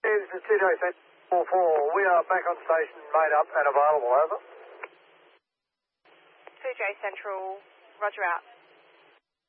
This is 2J Central 4. We are back on station, made up and available, over. 2J Central, roger out.